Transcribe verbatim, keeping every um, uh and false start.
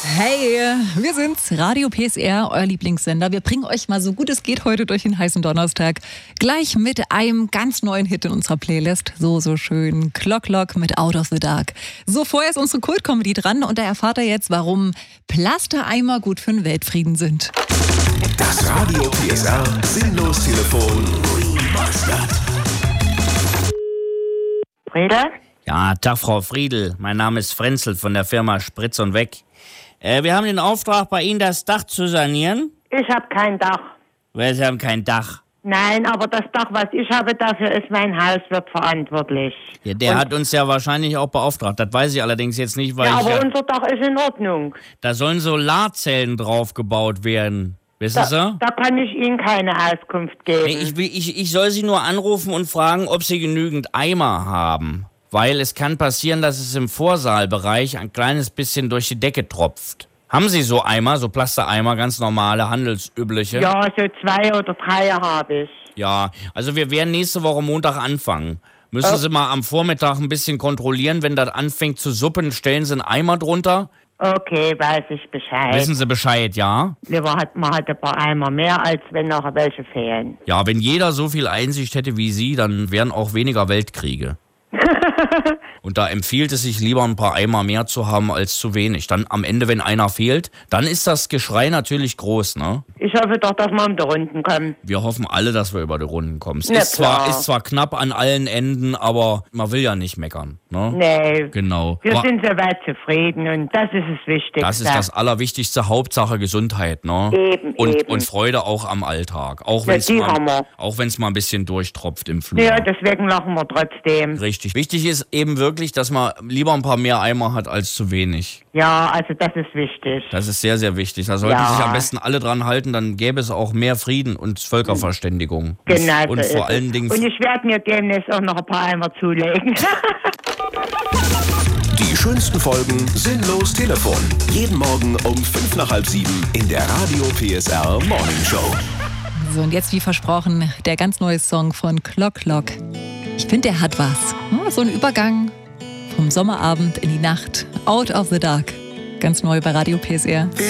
Hey, wir sind's, Radio P S R, euer Lieblingssender. Wir bringen euch mal so gut es geht heute durch den heißen Donnerstag. Gleich mit einem ganz neuen Hit in unserer Playlist. So, so schön. Clock Clock mit Out of the Dark. So, vorher ist unsere Kult-Comedy dran und da erfahrt ihr jetzt, warum Plastereimer gut für den Weltfrieden sind. Das Radio P S R Sinnlos-Telefon. Friedel? Ja, Tag, Frau Friedel. Mein Name ist Frenzel von der Firma Spritz und Weg. Äh, wir haben den Auftrag, bei Ihnen das Dach zu sanieren. Ich habe kein Dach. Weil Sie haben kein Dach. Nein, aber das Dach, was ich habe, dafür ist mein Hauswirt verantwortlich. Ja, der Und hat uns ja wahrscheinlich auch beauftragt. Das weiß ich allerdings jetzt nicht, weil ja, ich aber ja, unser Dach ist in Ordnung. da sollen Solarzellen draufgebaut werden. Wissen Da, Sie? da kann ich Ihnen keine Auskunft geben. Nee, ich, will, ich, ich soll Sie nur anrufen und fragen, ob Sie genügend Eimer haben. Weil es kann passieren, dass es im Vorsaalbereich ein kleines bisschen durch die Decke tropft. Haben Sie so Eimer, so Plastereimer, ganz normale, handelsübliche? Ja, so zwei oder drei habe ich. Ja, also wir werden nächste Woche Montag anfangen. Müssen Oh. Sie mal am Vormittag ein bisschen kontrollieren, wenn das anfängt zu suppen, stellen Sie einen Eimer drunter. Okay, weiß ich Bescheid. Wissen Sie Bescheid, ja? Lieber hat man halt ein paar Eimer mehr, als wenn noch welche fehlen. Ja, wenn jeder so viel Einsicht hätte wie Sie, dann wären auch weniger Weltkriege. Und da empfiehlt es sich lieber ein paar Eimer mehr zu haben als zu wenig. Dann am Ende, wenn einer fehlt, dann ist das Geschrei natürlich groß, ne? Ich hoffe doch, dass wir um die Runden kommen. Wir hoffen alle, dass wir über die Runden kommen. Es Na ist zwar, klar. ist zwar knapp an allen Enden, aber man will ja nicht meckern, ne? Nee, Genau. wir Aber sind soweit zufrieden und das ist das Wichtigste. das ist das Allerwichtigste, Hauptsache Gesundheit, ne? Eben, und, eben. und Freude auch am Alltag. Auch Ja, wenn es die haben mal, wir. auch wenn's mal ein bisschen durchtropft im Flur. Ja, deswegen lachen wir trotzdem. Richtig. Wichtig ist eben wirklich, dass man lieber ein paar mehr Eimer hat als zu wenig. Ja, also das ist wichtig. Das ist sehr, sehr wichtig. Da sollten Ja. sich am besten alle dran halten, dann gäbe es auch mehr Frieden und Völkerverständigung. Genau Und so vor ist allen es. Dingen... Und ich werde mir demnächst auch noch ein paar Eimer zulegen. Die schönsten Folgen Sinnlos Telefon. Jeden Morgen um fünf nach halb sieben in der Radio P S R Morning Show. So, und jetzt wie versprochen, der ganz neue Song von Clock Clock. Ich finde, der hat was. Ja, so ein Übergang vom Sommerabend in die Nacht. Out of the Dark. Ganz neu bei Radio P S R.